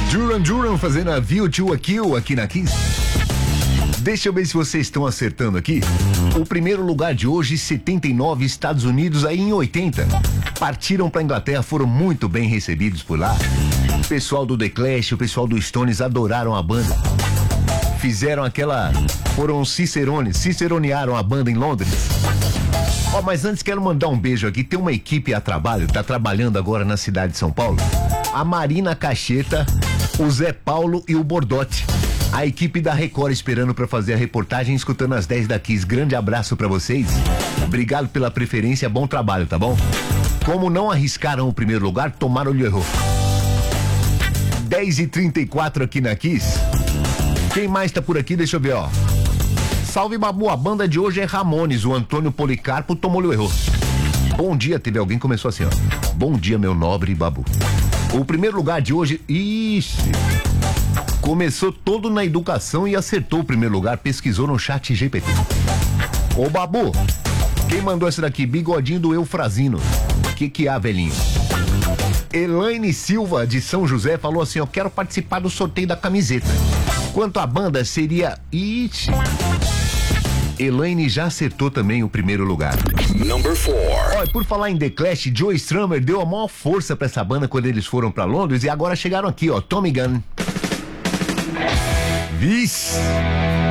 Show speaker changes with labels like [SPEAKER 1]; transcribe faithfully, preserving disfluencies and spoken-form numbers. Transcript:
[SPEAKER 1] Duran Duran fazendo a View to a Kill aqui na Kiss. Deixa eu ver se vocês estão acertando aqui. O primeiro lugar de hoje, setenta e nove, Estados Unidos aí em oitenta. Partiram pra Inglaterra, foram muito bem recebidos por lá. O pessoal do The Clash, o pessoal do Stones adoraram a banda. Fizeram aquela... Foram cicerones, ciceronearam a banda em Londres. Ó, oh, mas antes quero mandar um beijo aqui. Tem uma equipe a trabalho, tá trabalhando agora na cidade de São Paulo. A Marina Cacheta, o Zé Paulo e o Bordotti. A equipe da Record esperando pra fazer a reportagem, escutando às dez da Kiss. Grande abraço pra vocês. Obrigado pela preferência, bom trabalho, tá bom? Como não arriscaram o primeiro lugar, tomaram o erro. dez e trinta e quatro aqui na Kiss. Quem mais tá por aqui? Deixa eu ver, ó. Salve, Babu, a banda de hoje é Ramones. O Antônio Policarpo tomou o erro. Bom dia, teve alguém que começou assim, ó. Bom dia, meu nobre Babu. O primeiro lugar de hoje... Ixi... Começou todo na educação e acertou o primeiro lugar, pesquisou no chat G P T. Ô Babu, quem mandou essa daqui? Bigodinho do Eufrazino. Que que há, velhinho? Elaine Silva, de São José, falou assim, eu quero participar do sorteio da camiseta. Quanto à banda, seria... Ixi... Elaine já acertou também o primeiro lugar.
[SPEAKER 2] Number four.
[SPEAKER 1] Olha, por falar em The Clash, Joe Strummer deu a maior força pra essa banda quando eles foram pra Londres e agora chegaram aqui, ó, Tommy Gunn. Vixe!